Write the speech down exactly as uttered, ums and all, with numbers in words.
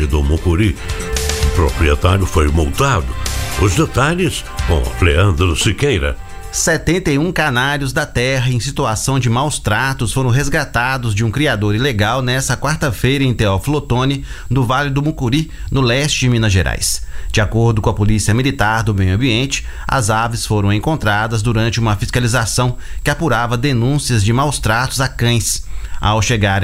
Vale do Mucuri. O proprietário foi multado. Os detalhes com Leandro Siqueira. setenta e um canários da terra em situação de maus tratos foram resgatados de um criador ilegal nesta quarta-feira em Teófilo Otoni, no Vale do Mucuri, no leste de Minas Gerais. De acordo com a Polícia Militar do Meio Ambiente, as aves foram encontradas durante uma fiscalização que apurava denúncias de maus tratos a cães. Ao chegarem